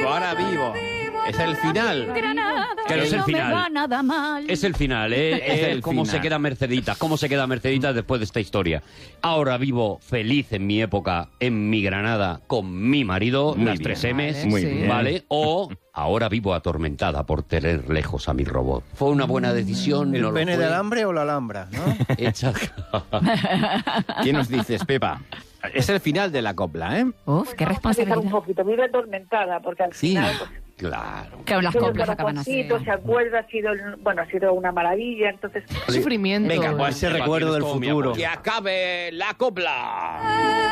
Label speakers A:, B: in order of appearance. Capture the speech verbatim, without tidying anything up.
A: vivo, ahora vivo. Es el final.
B: Granada,
C: Que no es el
B: no me
C: final.
B: va nada mal.
C: Es el final, ¿eh?
A: Es
C: Eh,
A: el
C: cómo
A: final.
C: se queda Mercedita, cómo se queda Mercedita después de esta historia. Ahora vivo feliz en mi época, en mi Granada, con mi marido,
A: Muy
C: las
A: bien.
C: tres M's,
B: Vale,
A: Muy
B: sí.
A: bien.
C: ¿vale? O ahora vivo atormentada por tener lejos a mi robot. ¿Fue una buena decisión?
D: ¿El
C: ¿No lo
D: pene
C: fue?
D: de alambre o la alhambra, no?
C: Hecha...
A: ¿Qué nos dices, Pepa? Es el final de la copla, ¿eh?
B: Uf, qué
E: un
B: responsabilidad.
E: poquito, vive atormentada, porque al
A: Sí.
E: final... Pues,
C: Claro.
B: Que las
E: tiene
B: coplas
E: un
B: acaban así.
E: corazoncito, se acuerda, ha sido, bueno, ha sido una maravilla, entonces...
F: Sufrimiento.
D: Venga, pues ese
C: Pepa,
D: recuerdo
C: tienes
D: del
C: todo mi
D: futuro.
C: apoyo.
A: ¡Que acabe la copla!